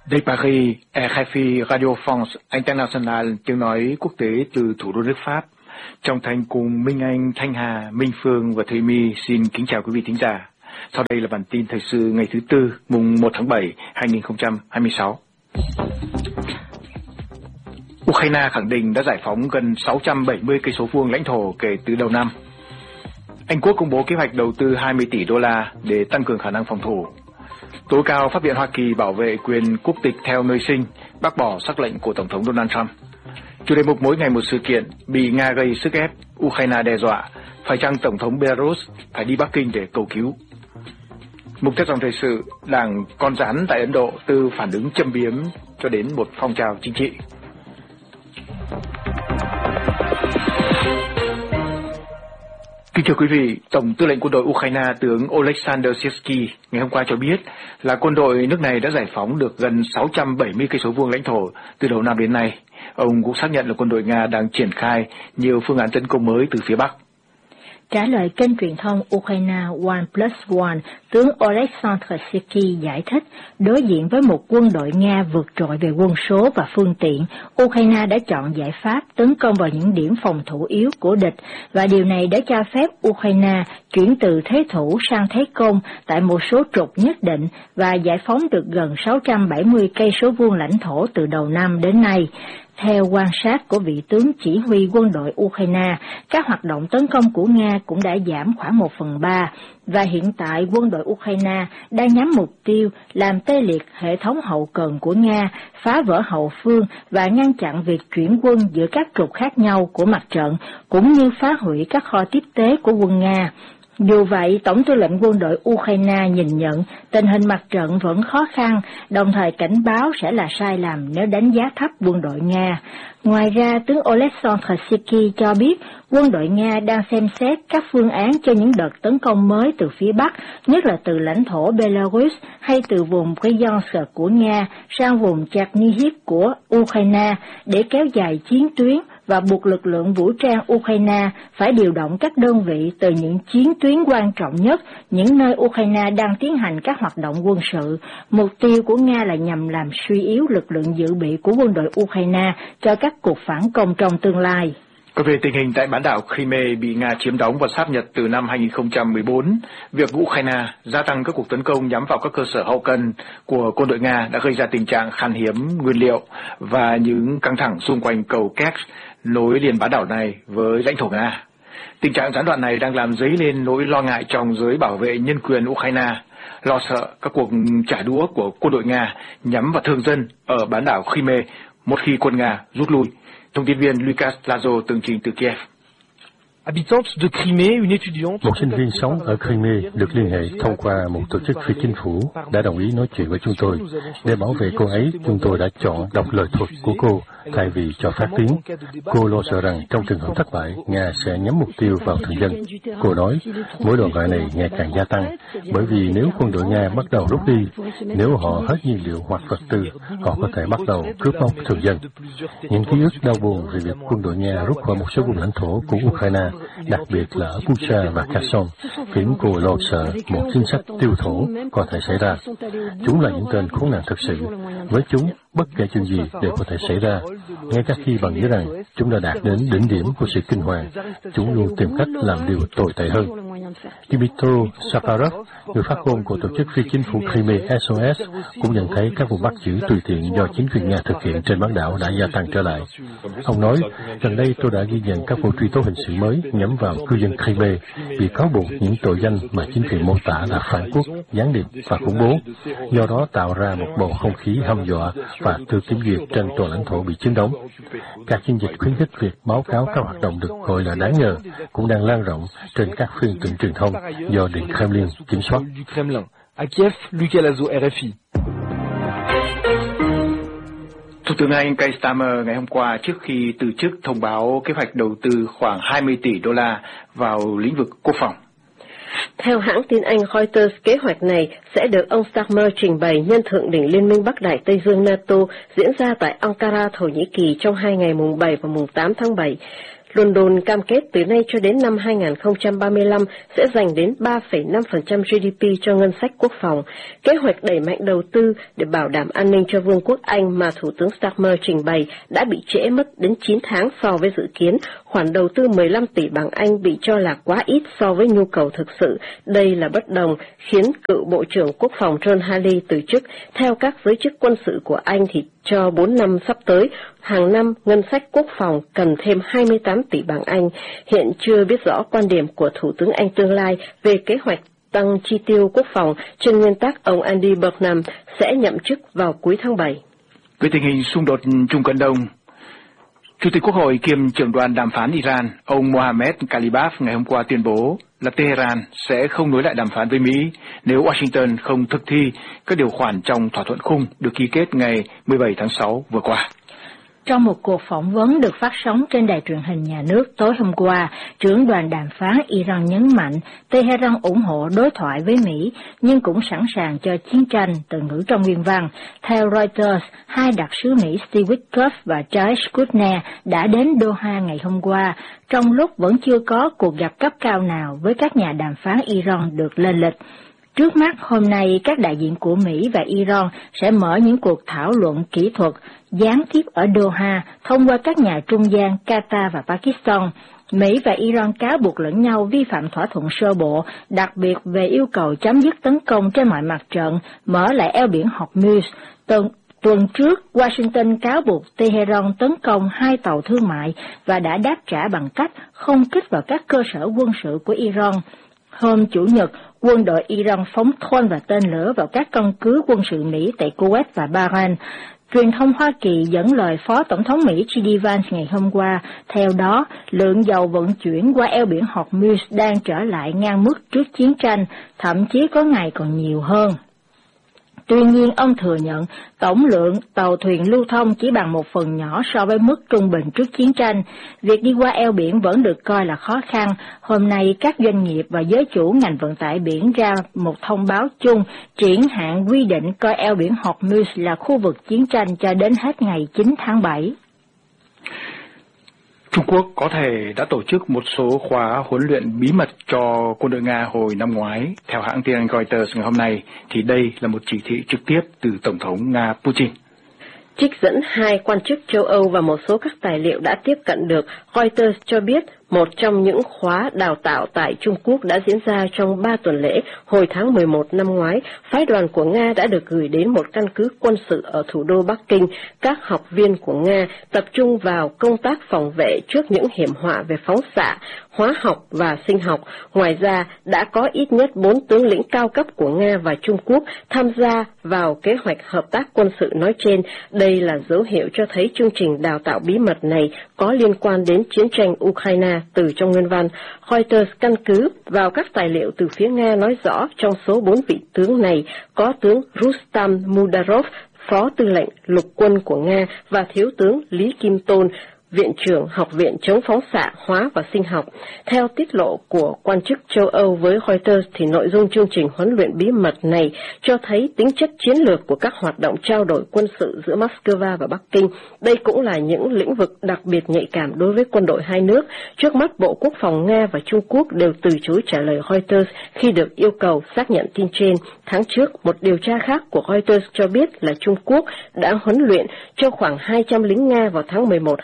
De Paris, RFI Radio France International, tiếng nói quốc tế từ thủ đô nước Pháp. Trong Thanh cùng Minh Anh, Thanh Hà, Minh Phương và Thùy My xin kính chào quý vị thính giả. Sau đây là bản tin thời sự ngày thứ Tư, mùng 1 tháng 7, 2026. Ukraine khẳng định đã giải phóng gần 670 cây số vuông lãnh thổ kể từ đầu năm. Anh Quốc công bố kế hoạch đầu tư 20 tỷ đô la để tăng cường khả năng phòng thủ. Tối cao Pháp viện Hoa Kỳ bảo vệ quyền quốc tịch theo nơi sinh, bác bỏ sắc lệnh của Tổng thống Donald Trump. Chủ đề mục mỗi ngày một sự kiện bị Nga gây sức ép, Ukraine đe dọa, phải chăng Tổng thống Belarus phải đi Bắc Kinh để cầu cứu. Mục tiếp dòng thời sự, đảng Con rắn tại Ấn Độ từ phản ứng châm biếm cho đến một phong trào chính trị. Kính thưa quý vị, Tổng tư lệnh quân đội Ukraine tướng Oleksandr Syrskyi ngày hôm qua cho biết là quân đội nước này đã giải phóng được gần 670 cây số vuông lãnh thổ từ đầu năm đến nay. Ông cũng xác nhận là quân đội Nga đang triển khai nhiều phương án tấn công mới từ phía Bắc. Trả lời kênh truyền thông Ukraine One+One, tướng Oleksandr Syrskyi giải thích, đối diện với một quân đội Nga vượt trội về quân số và phương tiện, Ukraine đã chọn giải pháp tấn công vào những điểm phòng thủ yếu của địch, và điều này đã cho phép Ukraine chuyển từ thế thủ sang thế công tại một số trục nhất định và giải phóng được gần 670 cây số vuông lãnh thổ từ đầu năm đến nay. Theo quan sát của vị tướng chỉ huy quân đội Ukraine, các hoạt động tấn công của Nga cũng đã giảm khoảng 1/3, và hiện tại quân đội Ukraine đang nhắm mục tiêu làm tê liệt hệ thống hậu cần của Nga, phá vỡ hậu phương và ngăn chặn việc chuyển quân giữa các trục khác nhau của mặt trận, cũng như phá hủy các kho tiếp tế của quân Nga. Dù vậy, Tổng tư lệnh quân đội Ukraine nhìn nhận tình hình mặt trận vẫn khó khăn, đồng thời cảnh báo sẽ là sai lầm nếu đánh giá thấp quân đội Nga. Ngoài ra, tướng Oleksandr Syrskyi cho biết quân đội Nga đang xem xét các phương án cho những đợt tấn công mới từ phía Bắc, nhất là từ lãnh thổ Belarus hay từ vùng Bryansk của Nga sang vùng Chernihiv của Ukraine để kéo dài chiến tuyến và buộc lực lượng vũ trang Ukraine phải điều động các đơn vị từ những chiến tuyến quan trọng nhất, những nơi Ukraine đang tiến hành các hoạt động quân sự. Mục tiêu của Nga là nhằm làm suy yếu lực lượng dự bị của quân đội Ukraine cho các cuộc phản công trong tương lai. Còn về tình hình tại bán đảo Crimea bị Nga chiếm đóng và sáp nhập từ năm 2014, việc Ukraine gia tăng các cuộc tấn công nhắm vào các cơ sở hậu cần của quân đội Nga đã gây ra tình trạng khan hiếm nguyên liệu và những căng thẳng xung quanh cầu Kerch nối liền bán đảo này với lãnh thổ Nga. Tình trạng gián đoạn này đang làm dấy lên nỗi lo ngại trong giới bảo vệ nhân quyền Ukraine, lo sợ các cuộc trả đũa của quân đội Nga nhắm vào thường dân ở bán đảo Crimea một khi quân Nga rút lui. Thông tin viên Lucas Lazo tường trình từ Kiev. Một sinh viên sống ở Crimea được liên hệ thông qua một tổ chức phi chính phủ đã đồng ý nói chuyện với chúng tôi. Để bảo vệ cô ấy, chúng tôi đã chọn đọc lời thuật của cô thay vì cho phát tiếng. Cô lo sợ rằng trong trường hợp thất bại, Nga sẽ nhắm mục tiêu vào thường dân. Cô nói, mối lo ngại này ngày càng gia tăng, bởi vì nếu quân đội Nga bắt đầu rút đi, nếu họ hết nhiên liệu hoặc vật tư, họ có thể bắt đầu cướp bóc thường dân. Những ký ức đau buồn về việc quân đội Nga rút khỏi một số vùng lãnh thổ của Ukraine, đặc biệt là ở Bucha và Kherson, khiến cô lo sợ một chính sách tiêu thổ có thể xảy ra. Chúng là những tên khốn nạn thực sự. Với chúng, bất kể chuyện gì đều có thể xảy ra. Ngay cả khi bằng nghĩ rằng chúng đã đạt đến đỉnh điểm của sự kinh hoàng, chúng luôn tìm cách làm điều tồi tệ hơn. Dmytro Safarov, người phát ngôn của tổ chức phi chính phủ Crimea SOS, cũng nhận thấy các vụ bắt giữ tùy tiện do chính quyền Nga thực hiện trên bán đảo đã gia tăng trở lại. Ông nói, gần đây tôi đã ghi nhận các vụ truy tố hình sự mới nhắm vào cư dân Crimea bị cáo buộc những tội danh mà chính quyền mô tả là phản quốc, gián điệp và khủng bố, do đó tạo ra một bầu không khí hăm dọa và tự kiểm duyệt trên toàn lãnh thổ bị chiếm đóng. Các chiến dịch khuyến khích việc báo cáo các hoạt động được gọi là đáng ngờ cũng đang lan rộng trên các phương tiện truyền thông do Điện Kremlin kiểm soát. Thủ tướng Anh Keir Starmer ngày hôm qua trước khi từ chức thông báo kế hoạch đầu tư khoảng 20 tỷ đô la vào lĩnh vực quốc phòng. Theo hãng tin Anh Reuters, kế hoạch này sẽ được ông Starmer trình bày nhân thượng đỉnh Liên minh Bắc Đại Tây Dương NATO diễn ra tại Ankara, Thổ Nhĩ Kỳ trong 2 ngày mùng 7 và mùng 8 tháng 7. London cam kết từ nay cho đến năm 2035 sẽ dành đến 3,5% GDP cho ngân sách quốc phòng. Kế hoạch đẩy mạnh đầu tư để bảo đảm an ninh cho Vương quốc Anh mà Thủ tướng Starmer trình bày đã bị trễ mất đến 9 tháng so với dự kiến. Khoản đầu tư 15 tỷ bảng Anh bị cho là quá ít so với nhu cầu thực sự. Đây là bất đồng khiến cựu Bộ trưởng Quốc phòng John Healey từ chức. Theo các giới chức quân sự của Anh thì cho 4 năm sắp tới, hàng năm ngân sách quốc phòng cần thêm 28 tỷ bảng Anh. Hiện chưa biết rõ quan điểm của Thủ tướng Anh tương lai về kế hoạch tăng chi tiêu quốc phòng, trên nguyên tắc ông Andy Burnham sẽ nhậm chức vào cuối tháng 7. Về tình hình xung đột Trung Cận Đông, Chủ tịch Quốc hội kiêm trưởng đoàn đàm phán Iran, ông Mohammad Ghalibaf ngày hôm qua tuyên bố là Tehran sẽ không nối lại đàm phán với Mỹ nếu Washington không thực thi các điều khoản trong thỏa thuận khung được ký kết ngày 17 tháng 6 vừa qua. Trong một cuộc phỏng vấn được phát sóng trên đài truyền hình nhà nước tối hôm qua, trưởng đoàn đàm phán Iran nhấn mạnh Tehran ủng hộ đối thoại với Mỹ, nhưng cũng sẵn sàng cho chiến tranh, từ ngữ trong nguyên văn. Theo Reuters, hai đặc sứ Mỹ Steve Witkoff và Jared Kushner đã đến Doha ngày hôm qua, trong lúc vẫn chưa có cuộc gặp cấp cao nào với các nhà đàm phán Iran được lên lịch. Trước mắt, hôm nay, các đại diện của Mỹ và Iran sẽ mở những cuộc thảo luận kỹ thuật gián tiếp ở Doha thông qua các nhà trung gian Qatar và Pakistan. Mỹ và Iran cáo buộc lẫn nhau vi phạm thỏa thuận sơ bộ, đặc biệt về yêu cầu chấm dứt tấn công trên mọi mặt trận, mở lại eo biển Hormuz. Tuần trước, Washington cáo buộc Tehran tấn công 2 tàu thương mại và đã đáp trả bằng cách không kích vào các cơ sở quân sự của Iran. Hôm Chủ nhật, quân đội Iran phóng drone và tên lửa vào các căn cứ quân sự Mỹ tại Kuwait và Bahrain. Truyền thông Hoa Kỳ dẫn lời Phó Tổng thống Mỹ J.D. Vance ngày hôm qua, theo đó, lượng dầu vận chuyển qua eo biển Hormuz đang trở lại ngang mức trước chiến tranh, thậm chí có ngày còn nhiều hơn. Tuy nhiên, ông thừa nhận tổng lượng tàu thuyền lưu thông chỉ bằng một phần nhỏ so với mức trung bình trước chiến tranh. Việc đi qua eo biển vẫn được coi là khó khăn. Hôm nay, các doanh nghiệp và giới chủ ngành vận tải biển ra một thông báo chung triển hạn quy định coi eo biển Hormuz là khu vực chiến tranh cho đến hết ngày 9 tháng 7. Trung Quốc có thể đã tổ chức một số khóa huấn luyện bí mật cho quân đội Nga hồi năm ngoái. Theo hãng tin Anh Reuters ngày hôm nay, thì đây là một chỉ thị trực tiếp từ Tổng thống Nga Putin. Trích dẫn hai quan chức châu Âu và một số các tài liệu đã tiếp cận được, Reuters cho biết một trong những khóa đào tạo tại Trung Quốc đã diễn ra trong 3 tuần lễ hồi tháng 11 năm ngoái. Phái đoàn của Nga đã được gửi đến một căn cứ quân sự ở thủ đô Bắc Kinh. Các học viên của Nga tập trung vào công tác phòng vệ trước những hiểm họa về phóng xạ, hóa học và sinh học. Ngoài ra, đã có ít nhất 4 tướng lĩnh cao cấp của Nga và Trung Quốc tham gia vào kế hoạch hợp tác quân sự nói trên. Đây là dấu hiệu cho thấy chương trình đào tạo bí mật này có liên quan đến chiến tranh Ukraine. Từ trong nguyên văn, Reuters căn cứ vào các tài liệu từ phía Nga nói rõ trong số 4 vị tướng này có tướng Rustam Mudarov, phó tư lệnh lục quân của Nga, và thiếu tướng Lý Kim Tôn, Viện trưởng Học viện chống phóng xạ, hóa và sinh học. Theo tiết lộ của quan chức châu Âu với Reuters thì nội dung chương trình huấn luyện bí mật này cho thấy tính chất chiến lược của các hoạt động trao đổi quân sự giữa Moscow và Bắc Kinh. Đây cũng là những lĩnh vực đặc biệt nhạy cảm đối với quân đội hai nước. Trước mắt, Bộ Quốc phòng Nga và Trung Quốc đều từ chối trả lời Reuters khi được yêu cầu xác nhận tin trên. Tháng trước, một điều tra khác của Reuters cho biết là Trung Quốc đã huấn luyện cho khoảng 200 lính Nga vào tháng 11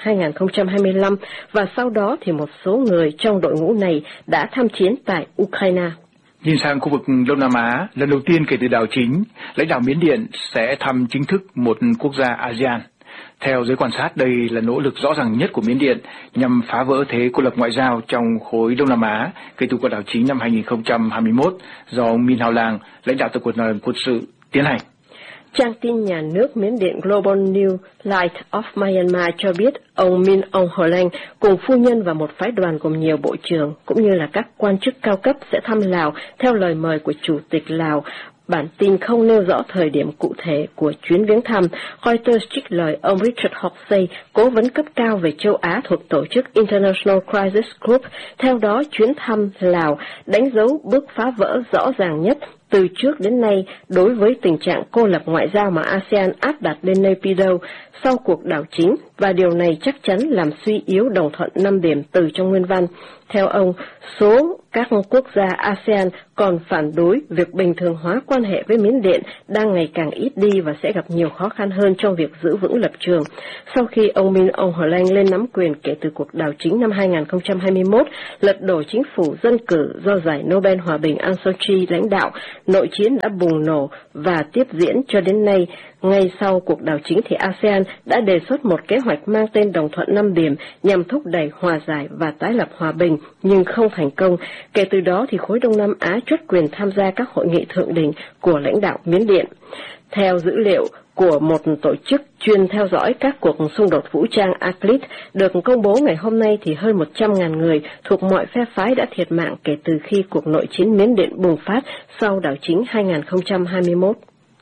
2025, và sau đó thì một số người trong đội ngũ này đã tham chiến tại Ukraine. Nhìn sang khu vực Đông Nam Á, lần đầu tiên kể từ đảo chính, lãnh đạo Miến Điện sẽ thăm chính thức một quốc gia ASEAN. Theo giới quan sát, đây là nỗ lực rõ ràng nhất của Miến Điện nhằm phá vỡ thế cô lập ngoại giao trong khối Đông Nam Á kể từ cuộc đảo chính năm 2021 do ông Min Aung Hlaing, lãnh đạo tập đoàn quân sự, tiến hành. Trang tin nhà nước Miến Điện Global New Light of Myanmar cho biết ông Min Aung Hlaing cùng phu nhân và một phái đoàn gồm nhiều bộ trưởng cũng như là các quan chức cao cấp sẽ thăm Lào theo lời mời của Chủ tịch Lào. Bản tin không nêu rõ thời điểm cụ thể của chuyến viếng thăm. Reuters trích lời ông Richard Horsey, cố vấn cấp cao về châu Á thuộc tổ chức International Crisis Group. Theo đó, chuyến thăm Lào đánh dấu bước phá vỡ rõ ràng nhất từ trước đến nay đối với tình trạng cô lập ngoại giao mà ASEAN áp đặt lên Naypyidaw sau cuộc đảo chính, và điều này chắc chắn làm suy yếu đồng thuận 5 điểm từ trong nguyên văn. Theo ông, số các quốc gia ASEAN còn phản đối việc bình thường hóa quan hệ với Miến Điện đang ngày càng ít đi và sẽ gặp nhiều khó khăn hơn trong việc giữ vững lập trường. Sau khi ông Min Aung Hlaing lên nắm quyền kể từ cuộc đảo chính năm 2021, lật đổ chính phủ dân cử do giải Nobel Hòa bình Aung San Suu Kyi lãnh đạo, nội chiến đã bùng nổ và tiếp diễn cho đến nay. Ngay sau cuộc đảo chính thì ASEAN đã đề xuất một kế hoạch mang tên đồng thuận 5 điểm nhằm thúc đẩy hòa giải và tái lập hòa bình, nhưng không thành công. Kể từ đó thì khối Đông Nam Á truất quyền tham gia các hội nghị thượng đỉnh của lãnh đạo Miến Điện. Theo dữ liệu của một tổ chức chuyên theo dõi các cuộc xung đột vũ trang ACLED được công bố ngày hôm nay thì hơn 100.000 người thuộc mọi phe phái đã thiệt mạng kể từ khi cuộc nội chiến Miến Điện bùng phát sau đảo chính 2021.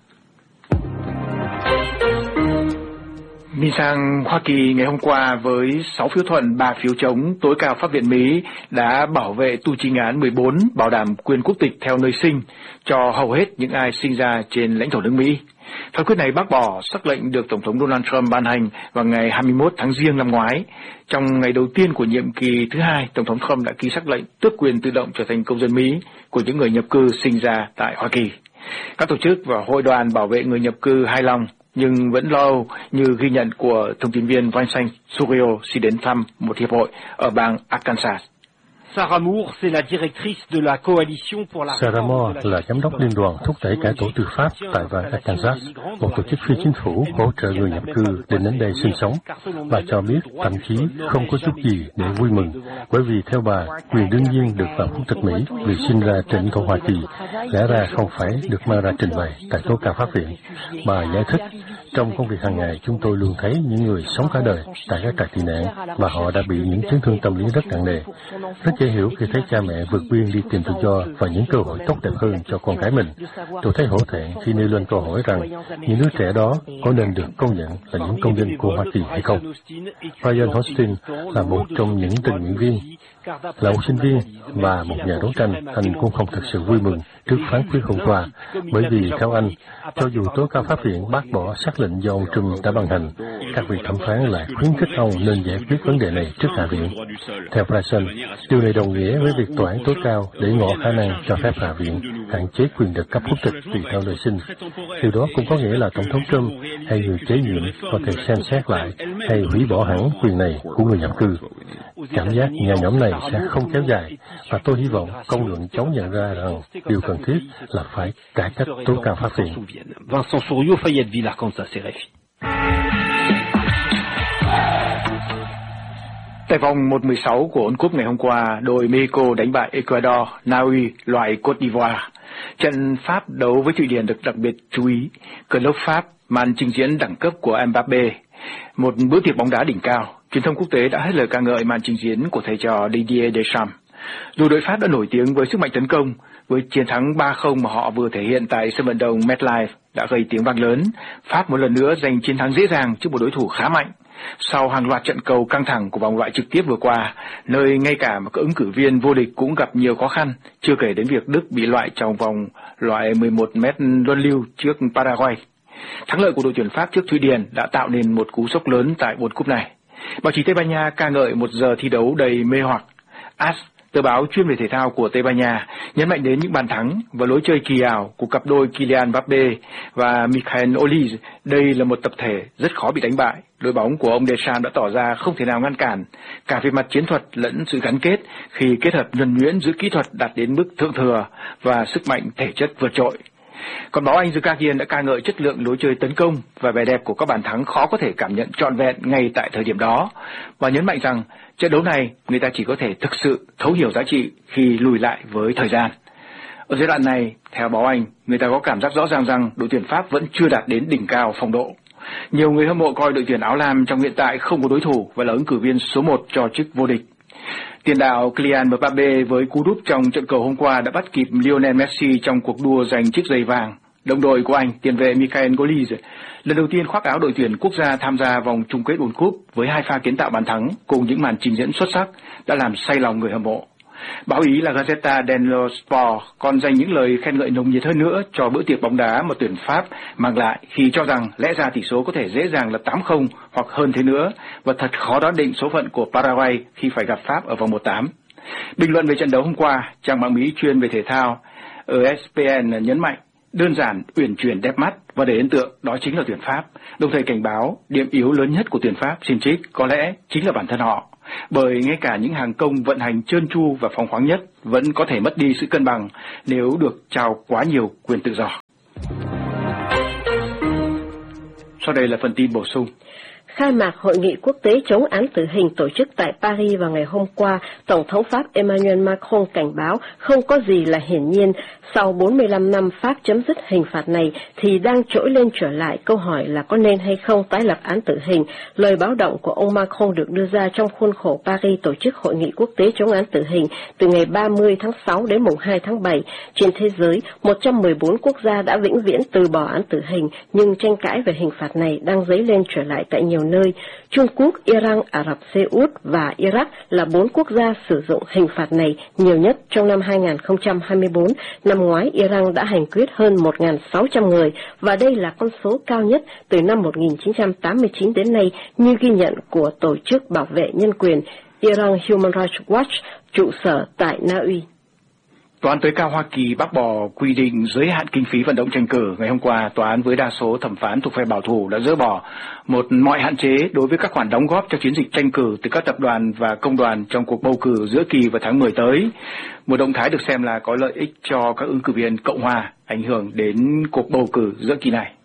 Nhìn sang Hoa Kỳ, ngày hôm qua với 6 phiếu thuận, 3 phiếu chống, tối cao Pháp viện Mỹ đã bảo vệ tu chính án 14 bảo đảm quyền quốc tịch theo nơi sinh cho hầu hết những ai sinh ra trên lãnh thổ nước Mỹ. Phán quyết này bác bỏ sắc lệnh được Tổng thống Donald Trump ban hành vào ngày 21 tháng Giêng năm ngoái. Trong ngày đầu tiên của nhiệm kỳ thứ hai, Tổng thống Trump đã ký sắc lệnh tước quyền tự động trở thành công dân Mỹ của những người nhập cư sinh ra tại Hoa Kỳ. Các tổ chức và hội đoàn bảo vệ người nhập cư hài lòng, nhưng vẫn lo âu như ghi nhận của thông tin viên Vincent Surio khi đến thăm một hiệp hội ở bang Arkansas. Sarah Moore là giám đốc liên đoàn thúc đẩy cải tổ tư pháp tại bang Arkansas, một tổ chức phi chính phủ hỗ trợ người nhập cư đến đây sinh sống, và cho biết thậm chí không có chút gì để vui mừng, bởi vì theo bà, quyền đương nhiên được vào quốc tịch Mỹ vì sinh ra trên lãnh thổ Hoa Kỳ, lẽ ra không phải được mang ra trình bày tại tố cao pháp viện. Bà giải thích, trong công việc hàng ngày chúng tôi luôn thấy những người sống cả đời tại các trại tị nạn và họ đã bị những chấn thương tâm lý rất nặng nề. Rất dễ hiểu khi thấy cha mẹ vượt biên đi tìm tự do và những cơ hội tốt đẹp hơn cho con cái mình. Tôi thấy hổ thẹn khi nêu lên câu hỏi rằng những đứa trẻ đó có nên được công nhận là những công dân của Hoa Kỳ hay không. Brian Holstein là một trong những tình nguyện viên, là một sinh viên và một nhà đấu tranh. Anh cũng không thực sự vui mừng trước phán quyết hôm qua, bởi vì theo anh, cho dù tối cao pháp viện bác bỏ sắc lệnh do ông Trump đã ban hành, các vị thẩm phán lại khuyến khích ông nên giải quyết vấn đề này trước Hạ viện. Theo Bryson, điều này đồng nghĩa với việc tòa án tối cao để ngỏ khả năng cho phép Hạ viện hạn chế quyền được cấp quốc tịch tùy theo nơi sinh. Điều đó cũng có nghĩa là Tổng thống Trump hay người kế nhiệm có thể xem xét lại hay hủy bỏ hẳn quyền này của người nhập cư. Cảm giác nhà nhóm này sẽ không kéo dài, và tôi hy vọng công luận chống nhận ra rằng điều cần thiết là phải cải cách tối cao pháp viện. Vincent Surio, Fayetteville, Arkansas, RFI. Tại vòng 1/16 của World Cup ngày hôm qua, đội Mexico đánh bại Ecuador, Na Uy loại Côte d'Ivoire. Trận Pháp đấu với Thụy Điển được đặc biệt chú ý. Club Pháp, màn trình diễn đẳng cấp của Mbappé, một bữa tiệc bóng đá đỉnh cao. Truyền thông quốc tế đã hết lời ca ngợi màn trình diễn của thầy trò Didier Deschamps. Dù đội Pháp đã nổi tiếng với sức mạnh tấn công, với chiến thắng 3-0 mà họ vừa thể hiện tại sân vận động MetLife đã gây tiếng vang lớn, Pháp một lần nữa giành chiến thắng dễ dàng trước một đối thủ khá mạnh. Sau hàng loạt trận cầu căng thẳng của vòng loại trực tiếp vừa qua, nơi ngay cả các ứng cử viên vô địch cũng gặp nhiều khó khăn, chưa kể đến việc Đức bị loại trong vòng loại 11m luân lưu trước Paraguay. Thắng lợi của đội tuyển Pháp trước Thụy Điển đã tạo nên một cú sốc lớn tại World Cup này. Báo chí Tây Ban Nha ca ngợi một giờ thi đấu đầy mê hoặc. AS, tờ báo chuyên về thể thao của Tây Ban Nha, nhấn mạnh đến những bàn thắng và lối chơi kỳ ảo của cặp đôi Kylian Mbappé và Michael Olise. Đây là một tập thể rất khó bị đánh bại. Đội bóng của ông Deschamps đã tỏ ra không thể nào ngăn cản, cả về mặt chiến thuật lẫn sự gắn kết, khi kết hợp nhuần nhuyễn giữa kỹ thuật đạt đến mức thượng thừa và sức mạnh thể chất vượt trội. Còn báo Anh The Guardian đã ca ngợi chất lượng lối chơi tấn công và vẻ đẹp của các bàn thắng khó có thể cảm nhận trọn vẹn ngay tại thời điểm đó, và nhấn mạnh rằng trận đấu này người ta chỉ có thể thực sự thấu hiểu giá trị khi lùi lại với thời gian. Ở giai đoạn này, theo báo Anh, người ta có cảm giác rõ ràng rằng đội tuyển Pháp vẫn chưa đạt đến đỉnh cao phong độ. Nhiều người hâm mộ coi đội tuyển áo lam trong hiện tại không có đối thủ và là ứng cử viên số 1 cho chức vô địch. Tiền đạo Kylian Mbappé với cú đúp trong trận cầu hôm qua đã bắt kịp Lionel Messi trong cuộc đua giành chiếc giày vàng. Đồng đội của anh, tiền vệ Michael Olise, lần đầu tiên khoác áo đội tuyển quốc gia tham gia vòng chung kết World Cup với 2 pha kiến tạo bàn thắng cùng những màn trình diễn xuất sắc đã làm say lòng người hâm mộ. Báo Ý La Gazzetta dello Sport còn dành những lời khen ngợi nồng nhiệt hơn nữa cho bữa tiệc bóng đá mà tuyển Pháp mang lại khi cho rằng lẽ ra tỷ số có thể dễ dàng là 8-0 hoặc hơn thế nữa, và thật khó đoán định số phận của Paraguay khi phải gặp Pháp ở vòng 1/8. Bình luận về trận đấu hôm qua, trang mạng Mỹ chuyên về thể thao ESPN nhấn mạnh đơn giản, uyển chuyển, đẹp mắt và để ấn tượng đó chính là tuyển Pháp, đồng thời cảnh báo điểm yếu lớn nhất của tuyển Pháp xin trích có lẽ chính là bản thân họ, bởi ngay cả những hàng công vận hành trơn tru và phóng khoáng nhất vẫn có thể mất đi sự cân bằng nếu được trao quá nhiều quyền tự do. Sau đây là phần tin bổ sung. Khai mạc Hội nghị quốc tế chống án tử hình tổ chức tại Paris vào ngày hôm qua, Tổng thống Pháp Emmanuel Macron cảnh báo không có gì là hiển nhiên. Sau 45 năm Pháp chấm dứt hình phạt này thì đang trỗi lên trở lại câu hỏi là có nên hay không tái lập án tử hình. Lời báo động của ông Macron được đưa ra trong khuôn khổ Paris tổ chức Hội nghị quốc tế chống án tử hình từ ngày 30 tháng 6 đến mùng 2 tháng 7. Trên thế giới, 114 quốc gia đã vĩnh viễn từ bỏ án tử hình, nhưng tranh cãi về hình phạt này đang dấy lên trở lại tại nhiều nơi. Trung Quốc, Iran, Ả Rập Xê Út và Iraq là 4 quốc gia sử dụng hình phạt này nhiều nhất trong năm 2024. Năm ngoái, Iran đã hành quyết hơn 1.600 người, và đây là con số cao nhất từ năm 1989 đến nay, như ghi nhận của Tổ chức Bảo vệ Nhân quyền Iran Human Rights Watch, trụ sở tại Na Uy. Tòa án tối cao Hoa Kỳ bác bỏ quy định giới hạn kinh phí vận động tranh cử. Ngày hôm qua, tòa án với đa số thẩm phán thuộc phe bảo thủ đã dỡ bỏ mọi hạn chế đối với các khoản đóng góp cho chiến dịch tranh cử từ các tập đoàn và công đoàn trong cuộc bầu cử giữa kỳ vào tháng 10 tới. Một động thái được xem là có lợi ích cho các ứng cử viên Cộng hòa, ảnh hưởng đến cuộc bầu cử giữa kỳ này.